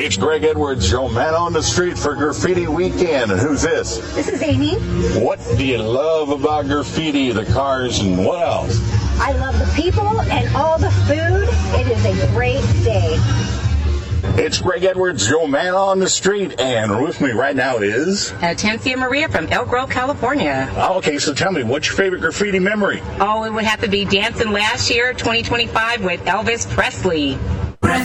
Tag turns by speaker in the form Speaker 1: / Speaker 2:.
Speaker 1: It's Greg Edwards, your man on the street for Graffiti Weekend. And who's this?
Speaker 2: This is Amy.
Speaker 1: What do you love about graffiti, the cars, and what else?
Speaker 2: I love the people and all the food. It is a great day.
Speaker 1: It's Greg Edwards, your man on the street, and with me right now is...
Speaker 3: Tancia Maria from Elk Grove, California.
Speaker 1: Okay, so tell me, what's your favorite graffiti memory?
Speaker 3: Oh, it would have to be dancing last year, 2025, with Elvis Presley.